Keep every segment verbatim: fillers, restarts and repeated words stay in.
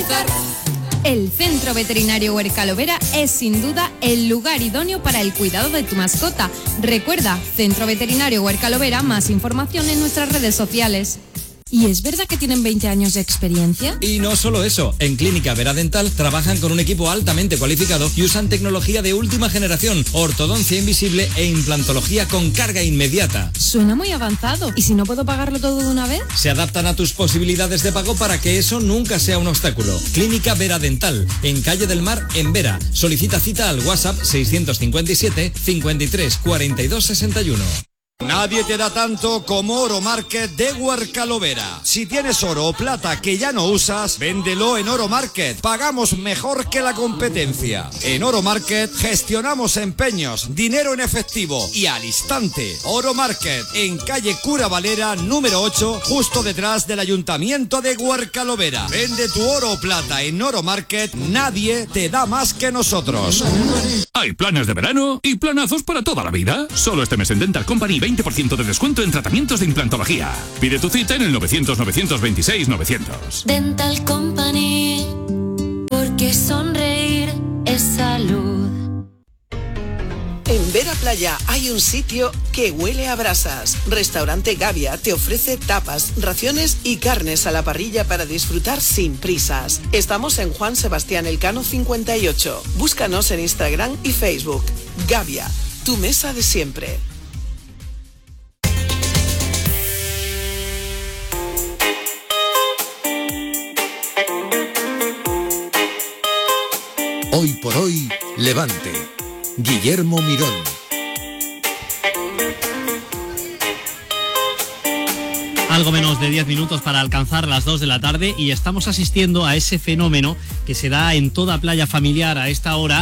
disfrutar. El Centro Veterinario Huercalovera es sin duda el lugar idóneo para el cuidado de tu mascota. Recuerda, Centro Veterinario Huercalovera, más información en nuestras redes sociales. ¿Y es verdad que tienen veinte años de experiencia? Y no solo eso, en Clínica Vera Dental trabajan con un equipo altamente cualificado y usan tecnología de última generación, ortodoncia invisible e implantología con carga inmediata. Suena muy avanzado. ¿Y si no puedo pagarlo todo de una vez? Se adaptan a tus posibilidades de pago para que eso nunca sea un obstáculo. Clínica Vera Dental, en Calle del Mar, en Vera. Solicita cita al WhatsApp seiscientos cincuenta y siete, cincuenta y tres, cuarenta y dos, sesenta y uno. Nadie te da tanto como Oro Market de Huercalovera. Si tienes oro o plata que ya no usas, véndelo en Oro Market. Pagamos mejor que la competencia. En Oro Market gestionamos empeños, dinero en efectivo y al instante. Oro Market, en calle Cura Valera, número ocho, justo detrás del Ayuntamiento de Huercalovera. Vende tu oro o plata en Oro Market. Nadie te da más que nosotros. Hay planes de verano y planazos para toda la vida. Solo este mes en Dental Company veinte por ciento de descuento en tratamientos de implantología. Pide tu cita en el novecientos, novecientos veintiséis, novecientos. Dental Company, porque sonreír es salud. En Vera Playa hay un sitio que huele a brasas. Restaurante Gavia te ofrece tapas, raciones y carnes a la parrilla para disfrutar sin prisas. Estamos en Juan Sebastián Elcano cincuenta y ocho. Búscanos en Instagram y Facebook. Gavia, tu mesa de siempre. Hoy por hoy, Levante. Guillermo Mirón. Algo menos de diez minutos para alcanzar las dos de la tarde y estamos asistiendo a ese fenómeno que se da en toda playa familiar a esta hora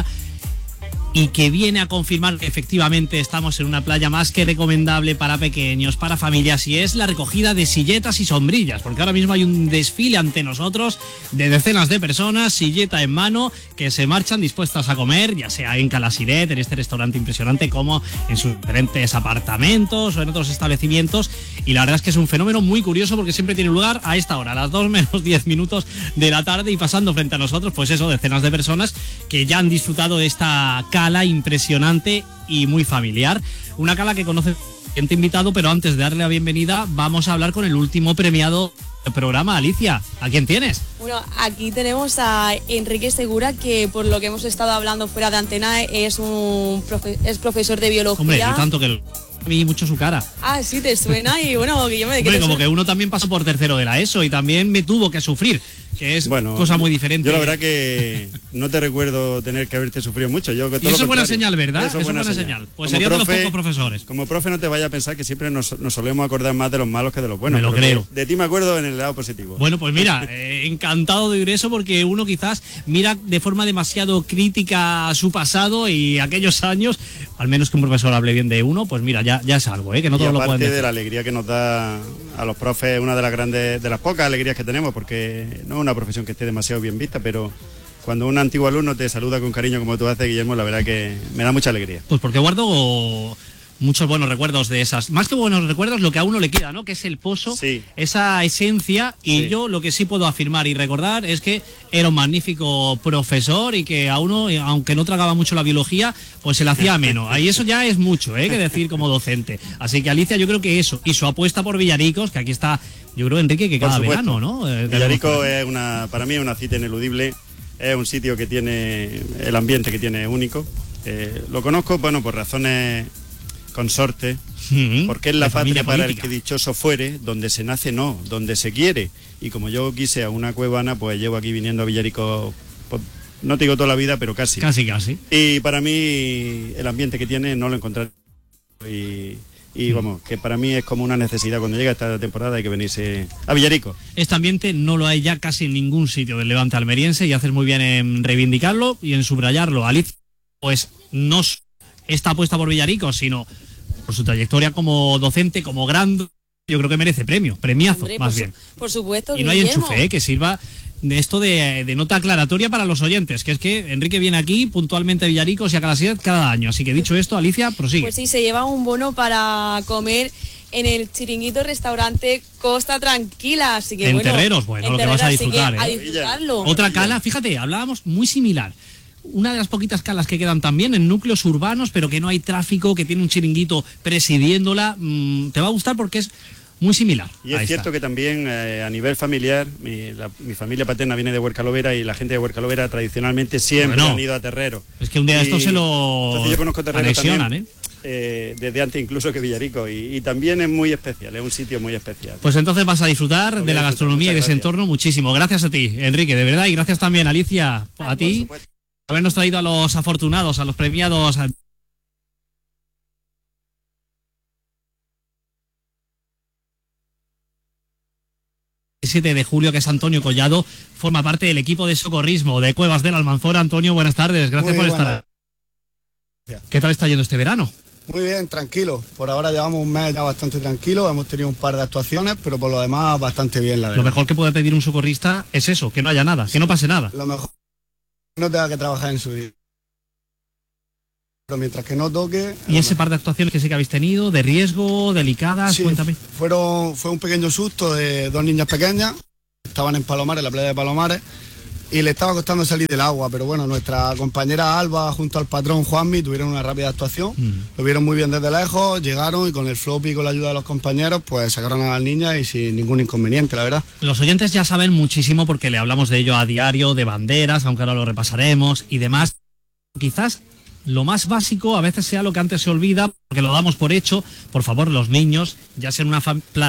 y que viene a confirmar que efectivamente estamos en una playa más que recomendable para pequeños, para familias, y es la recogida de silletas y sombrillas, porque ahora mismo hay un desfile ante nosotros de decenas de personas, silleta en mano, que se marchan dispuestas a comer, ya sea en Calasiret, en este restaurante impresionante, como en sus diferentes apartamentos o en otros establecimientos, y la verdad es que es un fenómeno muy curioso porque siempre tiene lugar a esta hora, a las dos menos diez minutos de la tarde, y pasando frente a nosotros, pues eso, decenas de personas que ya han disfrutado de esta cala impresionante y muy familiar. Una cala que conoce gente invitado, pero antes de darle la bienvenida vamos a hablar con el último premiado del programa. Alicia, ¿a quién tienes? Bueno, aquí tenemos a Enrique Segura, que por lo que hemos estado hablando fuera de antena es un profe es profesor de biología. Hombre, no tanto que vi mucho su cara. Ah, sí, te suena. Y bueno, que yo me Hombre, como que uno también pasó por tercero de la ESO y también me tuvo que sufrir, que es bueno, cosa muy diferente. Yo la verdad que no te recuerdo tener que haberte sufrido mucho. Yo que todo y eso es buena contrario. señal, ¿verdad? Eso es buena, buena señal. señal. Pues sería de los pocos profesores. Como profe no te vayas a pensar que siempre nos, nos solemos acordar más de los malos que de los buenos. Me lo creo. De, de ti me acuerdo en el lado positivo. Bueno, pues mira, eh, encantado de oír eso, porque uno quizás mira de forma demasiado crítica a su pasado y aquellos años, al menos que un profesor hable bien de uno, pues mira, ya, ya es algo, ¿eh? Que no y todos lo pueden aparte decir. De la alegría que nos da a los profes, una de las grandes, de las pocas alegrías que tenemos, porque no es una profesión que esté demasiado bien vista, pero cuando un antiguo alumno te saluda con cariño como tú haces, Guillermo, la verdad que me da mucha alegría. Pues porque guardo muchos buenos recuerdos de esas, más que buenos recuerdos, lo que a uno le queda, ¿no? Que es el pozo, sí. Esa esencia, y sí. Yo lo que sí puedo afirmar y recordar es que era un magnífico profesor y que a uno, aunque no tragaba mucho la biología, pues se le hacía ameno. Ahí eso ya es mucho, ¿eh? Que decir como docente. Así que Alicia, yo creo que eso, y su apuesta por Villaricos, que aquí está, yo creo, Enrique, que cada verano, ¿no? Eh, Villaricos es una, para mí es una cita ineludible, es un sitio que tiene, el ambiente que tiene único. Eh, lo conozco, bueno, por razones consorte, uh-huh. Porque es la patria para el que dichoso fuere, donde se nace no, donde se quiere. Y como yo quise a una cuevana, pues llevo aquí viniendo a Villaricos, pues, no te digo toda la vida, pero casi. Casi, casi. Y para mí el ambiente que tiene no lo encontré. Y, y vamos, que para mí es como una necesidad. Cuando llega esta temporada hay que venirse a Villaricos. Este ambiente no lo hay ya casi en ningún sitio del Levante almeriense, y haces muy bien en reivindicarlo y en subrayarlo. Alicia, pues no esta apuesta por Villaricos, sino por su trayectoria como docente, como gran, yo creo que merece premio, premiazo, Hombre, más por bien. Su, por supuesto. Y no hay enchufe, ¿eh? Que sirva de esto de, de nota aclaratoria para los oyentes, que es que Enrique viene aquí puntualmente a Villaricos y a Calasiret cada año. Así que dicho esto, Alicia, prosigue. Pues sí, se lleva un bono para comer en el chiringuito restaurante Costa Tranquila, así que en bueno, Terreros, bueno, lo que vas a disfrutar, ¿eh? a disfrutarlo. Otra cala, fíjate, hablábamos muy similar. Una de las poquitas calas que quedan también en núcleos urbanos, pero que no hay tráfico, que tiene un chiringuito presidiéndola. Mmm, te va a gustar porque es muy similar. Y es Ahí cierto está. que también eh, a nivel familiar, mi, la, mi familia paterna viene de Huercalovera y la gente de Huercalovera tradicionalmente siempre Bueno, han ido a Terrero. Es que un día Y esto se lo entonces yo conozco Terrero anexionan, también, ¿eh? eh, desde antes incluso que Villarico, y, y también es muy especial, es un sitio muy especial. Pues entonces vas a disfrutar Lo voy de a la disfrutar, gastronomía y de muchas ese gracias. entorno muchísimo. Gracias a ti, Enrique, de verdad, y gracias también, Alicia, a ti, por habernos traído a los afortunados, a los premiados. A... El siete de julio, que es Antonio Collado, forma parte del equipo de socorrismo de Cuevas del Almanzora. Antonio, buenas tardes, gracias Muy por buenas. estar. ¿Qué tal está yendo este verano? Muy bien, tranquilo. Por ahora llevamos un mes ya bastante tranquilo, hemos tenido un par de actuaciones, pero por lo demás bastante bien, la verdad. Lo mejor que puede pedir un socorrista es eso, que no haya nada, que no pase nada. Lo mejor que no tenga que trabajar en su día. Pero mientras que no toque... ¿Y ese par de actuaciones que sí que habéis tenido, de riesgo, delicadas? Sí, Cuéntame. Fueron, fue un pequeño susto de dos niñas pequeñas, estaban en Palomares, en la playa de Palomares, y le estaba costando salir del agua, pero bueno, nuestra compañera Alba junto al patrón Juanmi tuvieron una rápida actuación, Mm. lo vieron muy bien desde lejos, llegaron y con el floppy y con la ayuda de los compañeros, pues sacaron a las niñas y sin ningún inconveniente, la verdad. Los oyentes ya saben muchísimo porque le hablamos de ello a diario, de banderas, aunque ahora lo repasaremos y demás. Quizás lo más básico a veces sea lo que antes se olvida, porque lo damos por hecho. Por favor, los niños, ya sea en una familia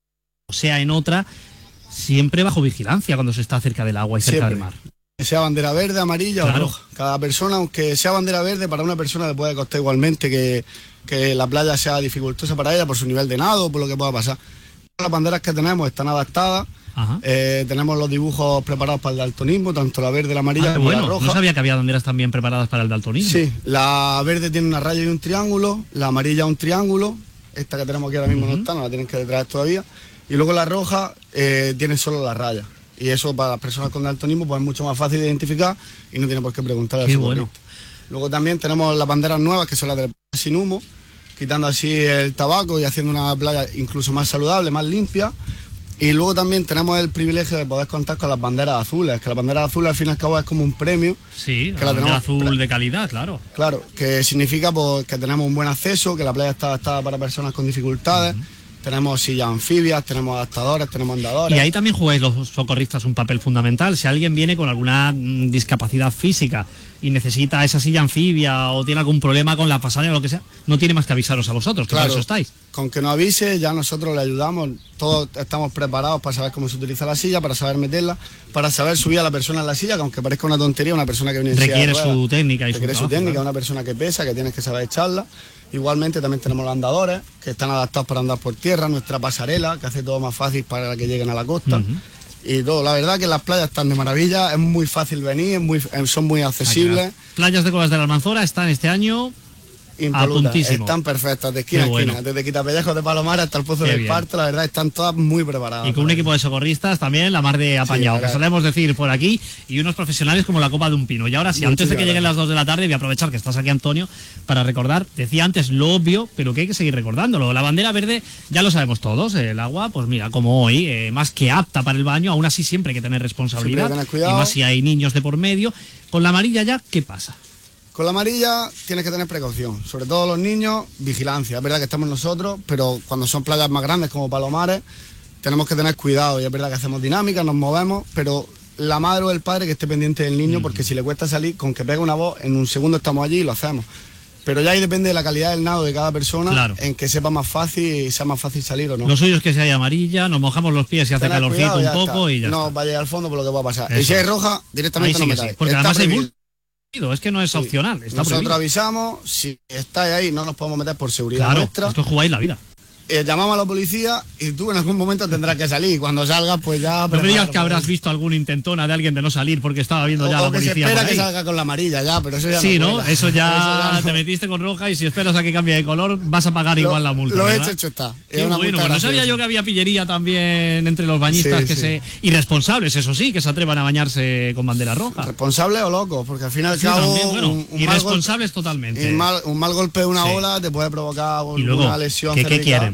o sea en otra, siempre bajo vigilancia cuando se está cerca del agua y cerca Siempre. del mar. Que sea bandera verde, amarilla Claro. o roja. Cada persona, aunque sea bandera verde, para una persona le puede costar igualmente que, que la playa sea dificultosa para ella por su nivel de nado, por lo que pueda pasar. Las banderas que tenemos están adaptadas. Eh, tenemos los dibujos preparados para el daltonismo, tanto la verde, la amarilla Ah, como bueno, la roja. no sabía que había banderas también preparadas para el daltonismo. Sí, la verde tiene una raya y un triángulo, la amarilla un triángulo, esta que tenemos aquí ahora mismo no está, no la tienen que traer todavía, y luego la roja eh, tiene solo la raya. Y eso para las personas con daltonismo pues es mucho más fácil de identificar y no tiene por qué preguntar al Qué socorrista. bueno. Luego también tenemos las banderas nuevas, que son las de sin humo, quitando así el tabaco y haciendo una playa incluso más saludable, más limpia. Y luego también tenemos el privilegio de poder contar con las banderas azules, que la bandera azul al fin y al cabo es como un premio. Sí, que la la bandera tenemos azul de calidad, claro. Claro, que significa pues, que tenemos un buen acceso, que la playa está adaptada para personas con dificultades, tenemos sillas anfibias, tenemos adaptadores, tenemos andadores. Y ahí también jugáis los socorristas un papel fundamental. Si alguien viene con alguna mm, discapacidad física y necesita esa silla anfibia o tiene algún problema con la pasarela o lo que sea, no tiene más que avisaros a vosotros, que para eso estáis. Con que nos avise, ya nosotros le ayudamos, todos estamos preparados para saber cómo se utiliza la silla, para saber meterla, para saber subir a la persona en la silla, que aunque parezca una tontería, una persona que viene en silla de Requiere ruedas, su técnica y su requiere su trabajo, técnica, claro. una persona que pesa, que tienes que saber echarla. Igualmente también tenemos los andadores, que están adaptados para andar por tierra, nuestra pasarela, que hace todo más fácil para que lleguen a la costa. Ujú. Y todo, la verdad que las playas están de maravilla, es muy fácil venir, es muy, son muy accesibles. Playas de Cuevas de la Almanzora están este año a Impolutas, puntísimo. están perfectas, de esquina Qué a esquina, bueno. desde Quitapellejos de Palomares hasta el Pozo Qué del bien. Parto, la verdad están todas muy preparadas. Y con un equipo de socorristas también, la mar de apañado, Sí, que verdad. solemos decir por aquí, y unos profesionales como la copa de un pino. Y ahora sí, antes de que Muchísimas lleguen gracias. las dos de la tarde, voy a aprovechar que estás aquí, Antonio, para recordar, decía antes lo obvio, pero que hay que seguir recordándolo. La bandera verde ya lo sabemos todos, el agua, pues mira, como hoy, eh, más que apta para el baño, aún así siempre hay que tener responsabilidad, Siempre hay que tener cuidado. y más si hay niños de por medio. Con la amarilla ya, ¿qué pasa? Con la amarilla tienes que tener precaución, sobre todo los niños, vigilancia. Es verdad que estamos nosotros, pero cuando son playas más grandes como Palomares, tenemos que tener cuidado. Y es verdad que hacemos dinámicas, nos movemos, pero la madre o el padre que esté pendiente del niño, porque si le cuesta salir, con que pegue una voz, en un segundo estamos allí y lo hacemos. Pero ya ahí depende de la calidad del nado de cada persona, Claro. en que sepa más fácil y sea más fácil salir o no. Lo suyo es que si hay amarilla, nos mojamos los pies y hace Tener calorcito cuidado, un ya poco está. y ya no está. vayáis al fondo por lo que pueda pasar. Eso. Y si hay roja, directamente Ahí no sí que sí, metáis. porque Está además hay prohibido. es que no es opcional, está Nosotros prohibido. avisamos, si estáis ahí no nos podemos meter por seguridad Claro, nuestra. esto jugáis la vida. Eh, llamamos a la policía y tú en algún momento tendrás que salir. Y cuando salgas, pues ya... No me digas que prepararlo. habrás visto alguna intentona de alguien de no salir porque estaba viendo ya o, la o que se policía espera por que ahí. salga con la amarilla ya, pero eso ya Sí, no ¿no? cuela. Eso ya, Eso ya te no. metiste con roja y si esperas a que cambie de color vas a pagar igual la multa. Lo ¿verdad? hecho, hecho está. Es Qué una bueno, multa pues no sabía graciosa. yo que había pillería también entre los bañistas Sí, que sí. se irresponsables, eso sí, que se atrevan a bañarse con bandera roja. ¿Responsables o locos? Porque al fin y al Sí, cabo... también, bueno, un, un mal irresponsables golpe, totalmente. un mal, un mal golpe de una Sí. ola te puede provocar Y luego, una lesión ¿qué, ¿qué cervical. quieren?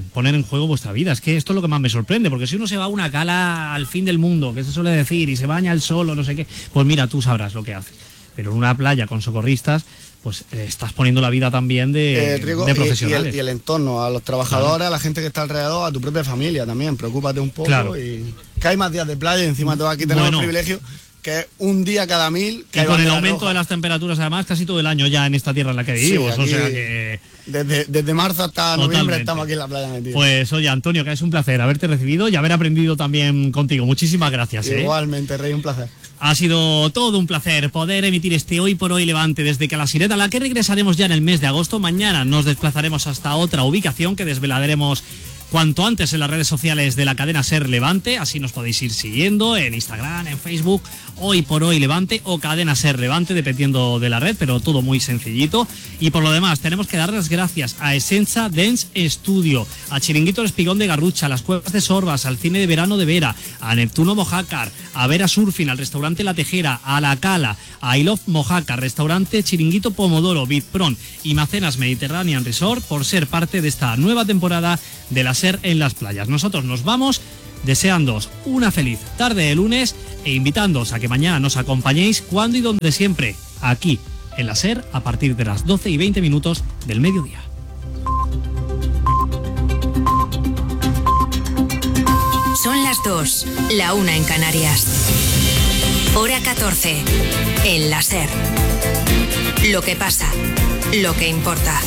poner en juego vuestra vida. Es que esto es lo que más me sorprende, porque si uno se va a una cala al fin del mundo, que se suele decir, y se baña al sol o no sé qué, pues mira, tú sabrás lo que haces. Pero en una playa con socorristas, pues eh, estás poniendo la vida también de, eh, Rigo, de profesionales. Y, y, el, y el entorno, a los trabajadores, claro. A la gente que está alrededor, a tu propia familia también, preocúpate un poco. Claro. Y que hay más días de playa y encima todos aquí tenemos bueno. el privilegio que es un día cada mil. Que y con el aumento roja. de las temperaturas además casi todo el año ya en esta tierra en la que vivimos, sí, o sea que... Desde, desde marzo hasta Totalmente. noviembre estamos aquí en la playa metidos. Pues oye, Antonio, que es un placer haberte recibido y haber aprendido también contigo. Muchísimas gracias. Igualmente, ¿eh? Rey, un placer. Ha sido todo un placer poder emitir este Hoy por Hoy Levante desde Calasireta, a la que regresaremos ya en el mes de agosto. Mañana nos desplazaremos hasta otra ubicación que desvelaremos cuanto antes en las redes sociales de la cadena SER Levante, así nos podéis ir siguiendo en Instagram, en Facebook, Hoy por Hoy Levante o Cadena SER Levante, dependiendo de la red, pero todo muy sencillito. Y por lo demás, tenemos que dar las gracias a Essenza Dance Studio, a Chiringuito El Espigón de Garrucha, a las Cuevas de Sorbas, al Cine de Verano de Vera, a Neptuno Mojácar, a Vera Surfing, al Restaurante La Tejera, a La Cala, a I Love Mojácar, Restaurante Chiringuito Pomodoro, Bitpron y Macenas Mediterranean Resort por ser parte de esta nueva temporada de la SER en las playas. Nosotros nos vamos deseándoos una feliz tarde de lunes e invitándoos a que mañana nos acompañéis cuando y donde siempre, aquí en la SER, a partir de las doce y veinte minutos del mediodía. Son las dos, la una en Canarias. Hora catorce, en la SER. Lo que pasa, lo que importa.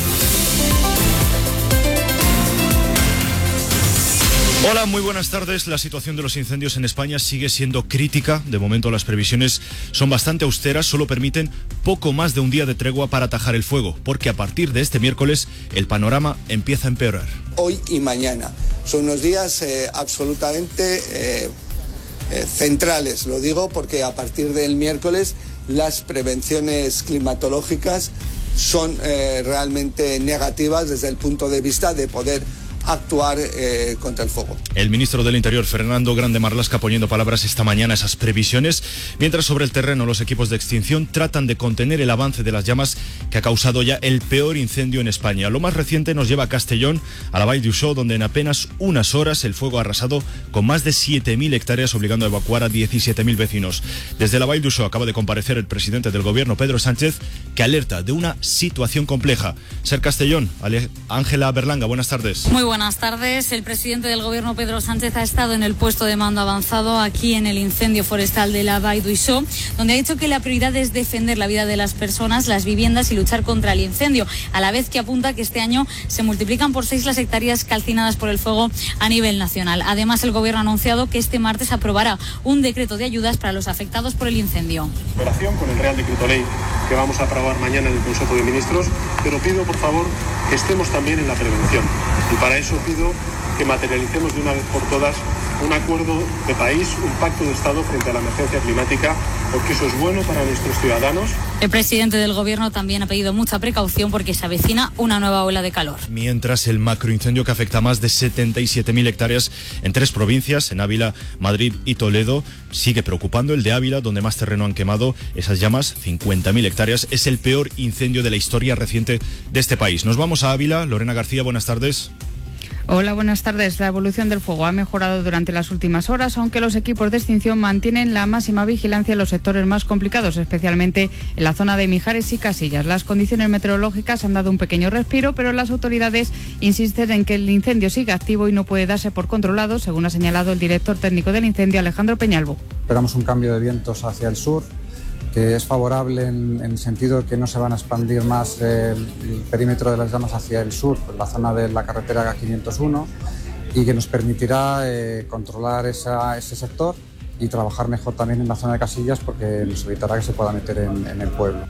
Hola, muy buenas tardes. La situación de los incendios en España sigue siendo crítica. De momento las previsiones son bastante austeras, solo permiten poco más de un día de tregua para atajar el fuego, porque a partir de este miércoles el panorama empieza a empeorar. Hoy y mañana son unos días eh, absolutamente eh, eh, centrales, lo digo porque a partir del miércoles las prevenciones climatológicas son eh, realmente negativas desde el punto de vista de poder actuar eh, contra el fuego. El ministro del Interior, Fernando Grande Marlaska, poniendo palabras esta mañana a esas previsiones, mientras sobre el terreno los equipos de extinción tratan de contener el avance de las llamas que ha causado ya el peor incendio en España. Lo más reciente nos lleva a Castellón, a la Vall d'Uixó, donde en apenas unas horas el fuego ha arrasado con más de siete mil hectáreas, obligando a evacuar a diecisiete mil vecinos. Desde la Vall d'Uixó acaba de comparecer el presidente del gobierno, Pedro Sánchez, que alerta de una situación compleja. Ser Castellón, Ángela Berlanga, buenas tardes. Muy buenas tardes. El presidente del gobierno, Pedro Sánchez, ha estado en el puesto de mando avanzado aquí en el incendio forestal de la Vall d'Uixó, donde ha dicho que la prioridad es defender la vida de las personas, las viviendas y luchar contra el incendio, a la vez que apunta que este año se multiplican por seis las hectáreas calcinadas por el fuego a nivel nacional. Además, el gobierno ha anunciado que este martes aprobará un decreto de ayudas para los afectados por el incendio. Operación con el Real Decreto Ley que vamos a aprobar mañana en el Consejo de Ministros, pero pido por favor que estemos también en la prevención y para eso pido que materialicemos de una vez por todas un acuerdo de país, un pacto de Estado frente a la emergencia climática, porque eso es bueno para nuestros ciudadanos. El presidente del gobierno también ha pedido mucha precaución porque se avecina una nueva ola de calor. Mientras el macroincendio que afecta a más de setenta y siete mil hectáreas en tres provincias, en Ávila, Madrid y Toledo, sigue preocupando. El de Ávila, donde más terreno han quemado esas llamas, cincuenta mil hectáreas, es el peor incendio de la historia reciente de este país. Nos vamos a Ávila. Lorena García, buenas tardes. Hola, buenas tardes. La evolución del fuego ha mejorado durante las últimas horas, aunque los equipos de extinción mantienen la máxima vigilancia en los sectores más complicados, especialmente en la zona de Mijares y Casillas. Las condiciones meteorológicas han dado un pequeño respiro, pero las autoridades insisten en que el incendio sigue activo y no puede darse por controlado, según ha señalado el director técnico del incendio, Alejandro Peñalvo. Esperamos un cambio de vientos hacia el sur, que es favorable en, en el sentido de que no se van a expandir más el, el perímetro de las llamas hacia el sur, la zona de la carretera quinientos uno, y que nos permitirá eh, controlar esa, ese sector y trabajar mejor también en la zona de Casillas, porque nos evitará que se pueda meter en, en el pueblo.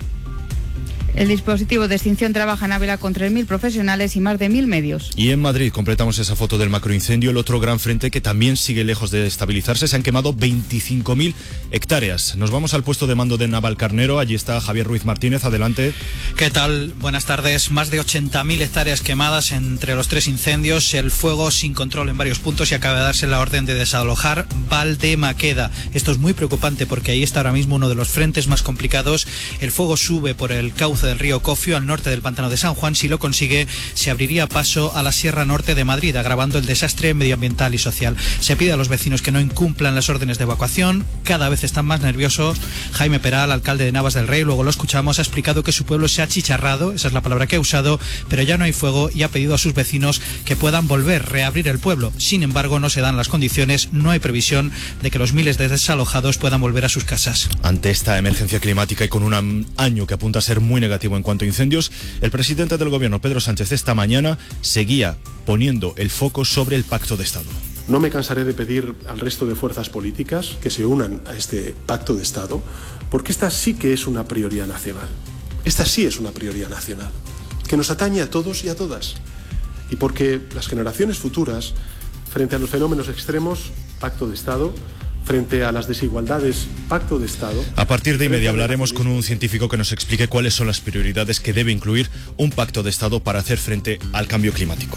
El dispositivo de extinción trabaja en Ávila con tres mil profesionales y más de mil medios. Y en Madrid completamos esa foto del macroincendio, el otro gran frente que también sigue lejos de estabilizarse. Se han quemado veinticinco mil hectáreas. Nos vamos al puesto de mando de Navalcarnero. Allí está Javier Ruiz Martínez. Adelante. ¿Qué tal? Buenas tardes. Más de ochenta mil hectáreas quemadas entre los tres incendios. El fuego sin control en varios puntos y acaba de darse la orden de desalojar Valdemaqueda. Esto es muy preocupante porque ahí está ahora mismo uno de los frentes más complicados. El fuego sube por el cauce cauce del río Cofio al norte del pantano de San Juan. Si lo consigue, se abriría paso a la Sierra Norte de Madrid, agravando el desastre medioambiental y social. Se pide a los vecinos que no incumplan las órdenes de evacuación. Cada vez están más nerviosos. Jaime Peral, alcalde de Navas del Rey, luego lo escuchamos, ha explicado que su pueblo se ha achicharrado, esa es la palabra que ha usado, pero ya no hay fuego, y ha pedido a sus vecinos que puedan volver, reabrir el pueblo. Sin embargo, no se dan las condiciones, no hay previsión de que los miles de desalojados puedan volver a sus casas. Ante esta emergencia climática y con un año que apunta a ser muy negativo en cuanto a incendios, el presidente del gobierno, Pedro Sánchez, esta mañana seguía poniendo el foco sobre el pacto de Estado. No me cansaré de pedir al resto de fuerzas políticas que se unan a este pacto de Estado, porque esta sí que es una prioridad nacional. Esta sí es una prioridad nacional, que nos atañe a todos y a todas. Y porque las generaciones futuras, frente a los fenómenos extremos, pacto de Estado. Frente a las desigualdades, pacto de Estado. A partir de inmediato hablaremos con un científico que nos explique cuáles son las prioridades que debe incluir un pacto de Estado para hacer frente al cambio climático.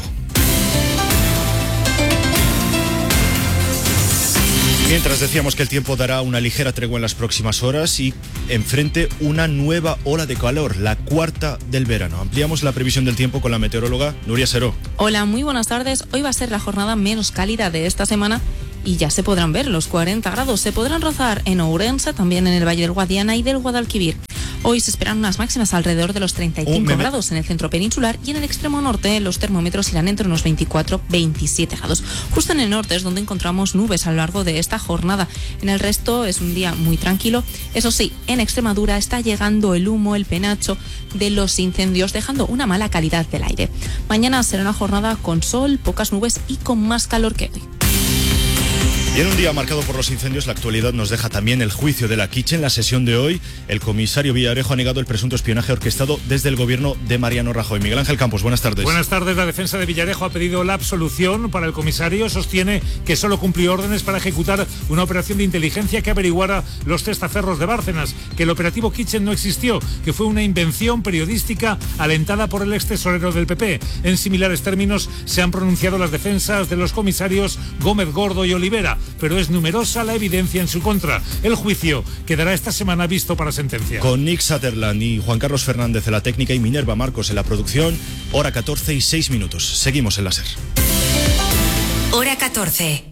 Mientras decíamos que el tiempo dará una ligera tregua en las próximas horas y enfrente una nueva ola de calor, la cuarta del verano. Ampliamos la previsión del tiempo con la meteoróloga Nuria Seró. Hola, muy buenas tardes. Hoy va a ser la jornada menos cálida de esta semana y ya se podrán ver los cuarenta grados. Se podrán rozar en Ourense, también en el Valle del Guadiana y del Guadalquivir. Hoy se esperan unas máximas alrededor de los treinta y cinco oh, grados en el centro peninsular, y en el extremo norte los termómetros irán entre unos veinticuatro a veintisiete grados. Justo en el norte es donde encontramos nubes a lo largo de esta jornada. En el resto es un día muy tranquilo. Eso sí, en Extremadura está llegando el humo, el penacho de los incendios, dejando una mala calidad del aire. Mañana será una jornada con sol, pocas nubes y con más calor que hoy. Y en un día marcado por los incendios, la actualidad nos deja también el juicio de la Quiche. En la sesión de hoy, el comisario Villarejo ha negado el presunto espionaje orquestado desde el gobierno de Mariano Rajoy. Miguel Ángel Campos, buenas tardes. Buenas tardes. La defensa de Villarejo ha pedido la absolución para el comisario. Sostiene que solo cumplió órdenes para ejecutar una operación de inteligencia que averiguara los testaferros de Bárcenas, que el operativo Kitchen no existió, que fue una invención periodística alentada por el ex tesorero del P P. En similares términos se han pronunciado las defensas de los comisarios Gómez Gordo y Olivera, pero es numerosa la evidencia en su contra. El juicio quedará esta semana visto para sentencia. Con Nick Sutherland y Juan Carlos Fernández en la técnica y Minerva Marcos en la producción, hora catorce y seis minutos. Seguimos en la SER. Hora catorce.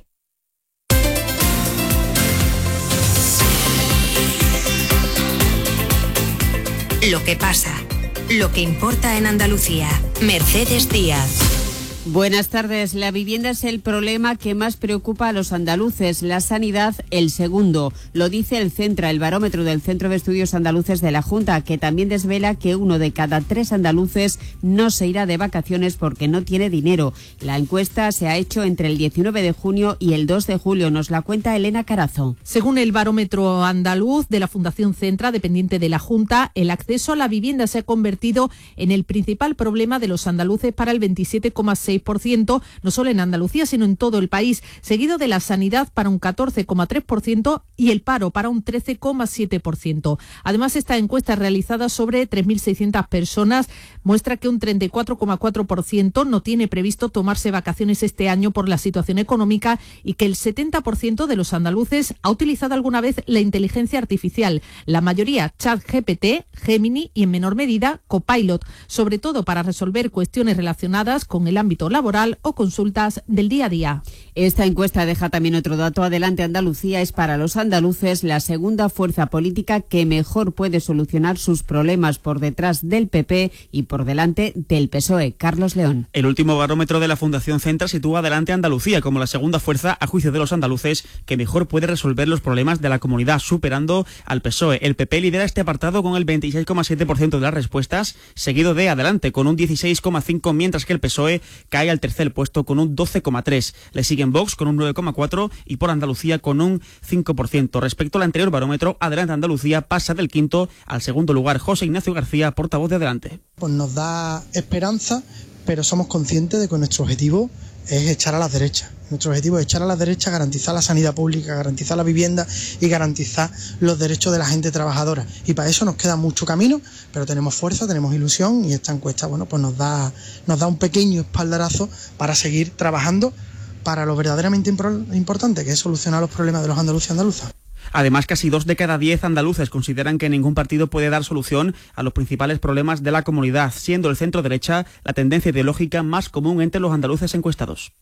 Lo que pasa, lo que importa en Andalucía. Mercedes Díaz. Buenas tardes. La vivienda es el problema que más preocupa a los andaluces, la sanidad el segundo. Lo dice el Centra, el barómetro del Centro de Estudios Andaluces de la Junta, que también desvela que uno de cada tres andaluces no se irá de vacaciones porque no tiene dinero. La encuesta se ha hecho entre el diecinueve de junio y el dos de julio. Nos la cuenta Elena Carazo. Según el barómetro andaluz de la Fundación Centra, dependiente de la Junta, el acceso a la vivienda se ha convertido en el principal problema de los andaluces para el veintisiete coma seis por ciento, no solo en Andalucía, sino en todo el país, seguido de la sanidad para un catorce coma tres por ciento y el paro para un trece coma siete por ciento. Además, esta encuesta realizada sobre tres mil seiscientas personas muestra que un treinta y cuatro coma cuatro por ciento no tiene previsto tomarse vacaciones este año por la situación económica y que el setenta por ciento de los andaluces ha utilizado alguna vez la inteligencia artificial, la mayoría ChatGPT, Gemini y en menor medida Copilot, sobre todo para resolver cuestiones relacionadas con el ámbito laboral o consultas del día a día. Esta encuesta deja también otro dato. Adelante Andalucía es para los andaluces la segunda fuerza política que mejor puede solucionar sus problemas, por detrás del P P y por delante del P S O E. Carlos León. El último barómetro de la Fundación Centra sitúa adelante a Andalucía como la segunda fuerza, a juicio de los andaluces, que mejor puede resolver los problemas de la comunidad, superando al P S O E. El P P lidera este apartado con el veintiséis coma siete por ciento de las respuestas, seguido de Adelante con un dieciséis coma cinco por ciento, mientras que el P S O E cae al tercer puesto con un doce coma tres por ciento. Le siguen Vox con un nueve coma cuatro por ciento y por Andalucía con un cinco por ciento. Respecto al anterior barómetro, Adelante Andalucía pasa del quinto al segundo lugar. José Ignacio García, portavoz de Adelante. Pues nos da esperanza, pero somos conscientes de que nuestro objetivo es echar a las derechas. Nuestro objetivo es echar a las derechas, garantizar la sanidad pública, garantizar la vivienda y garantizar los derechos de la gente trabajadora. Y para eso nos queda mucho camino, pero tenemos fuerza, tenemos ilusión, y esta encuesta, bueno, pues nos da, nos da un pequeño espaldarazo para seguir trabajando para lo verdaderamente importante, que es solucionar los problemas de los andaluces y andaluzas. Además, casi dos de cada diez andaluces consideran que ningún partido puede dar solución a los principales problemas de la comunidad, siendo el centro derecha la tendencia ideológica más común entre los andaluces encuestados.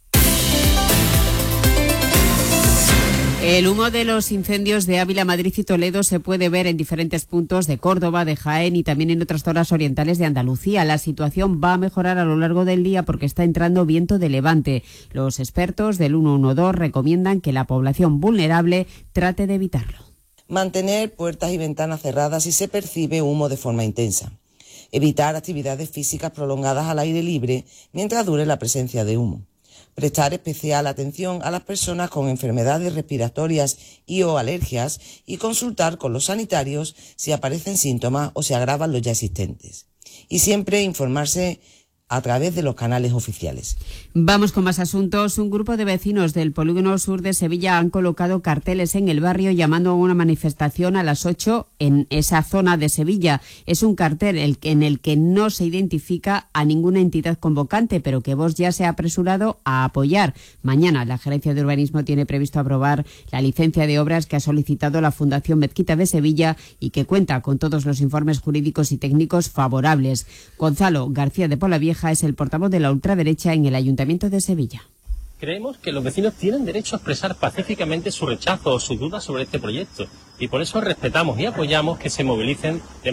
El humo de los incendios de Ávila, Madrid y Toledo se puede ver en diferentes puntos de Córdoba, de Jaén y también en otras zonas orientales de Andalucía. La situación va a mejorar a lo largo del día porque está entrando viento de levante. Los expertos del ciento doce recomiendan que la población vulnerable trate de evitarlo. Mantener puertas y ventanas cerradas si se percibe humo de forma intensa. Evitar actividades físicas prolongadas al aire libre mientras dure la presencia de humo. Prestar especial atención a las personas con enfermedades respiratorias y o alergias y consultar con los sanitarios si aparecen síntomas o se agravan los ya existentes. Y siempre informarse a través de los canales oficiales. Vamos con más asuntos. Un grupo de vecinos del polígono sur de Sevilla han colocado carteles en el barrio llamando a una manifestación a las ocho en esa zona de Sevilla. Es un cartel en el que no se identifica a ninguna entidad convocante, pero que Vox ya se ha apresurado a apoyar. Mañana la Gerencia de Urbanismo tiene previsto aprobar la licencia de obras que ha solicitado la Fundación Mezquita de Sevilla y que cuenta con todos los informes jurídicos y técnicos favorables. Gonzalo García de Polavieja es el portavoz de la ultraderecha en el Ayuntamiento de Sevilla. Creemos que los vecinos tienen derecho a expresar pacíficamente su rechazo o sus dudas sobre este proyecto y por eso respetamos y apoyamos que se movilicen de